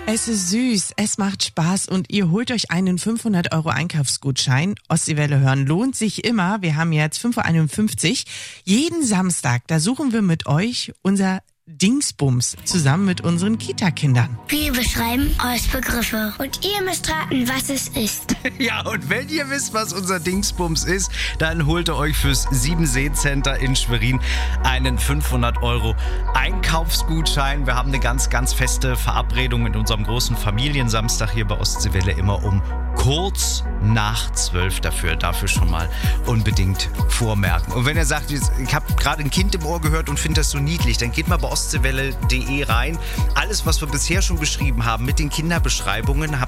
Es ist süß, es macht Spaß und ihr holt euch einen 500 € Einkaufsgutschein. Ostseewelle hören lohnt sich immer. Wir haben jetzt 5:51 Uhr. Jeden Samstag, da suchen wir mit euch unser Dingsbums zusammen mit unseren Kita-Kindern. Wir beschreiben euch Begriffe und ihr müsst raten, was es ist. Ja, und wenn ihr wisst, was unser Dingsbums ist, dann holt ihr euch fürs 7-See-Center in Schwerin einen 500 € Einkaufsgutschein. Wir haben eine ganz, ganz feste Verabredung mit unserem großen Familiensamstag hier bei Ostseewelle immer um kurz nach 12 dafür schon mal unbedingt vormerken. Und wenn ihr sagt, ich habe gerade ein Kind im Ohr gehört und finde das so niedlich, dann geht mal bei ostseewelle.de rein. Alles, was wir bisher schon beschrieben haben mit den Kinderbeschreibungen,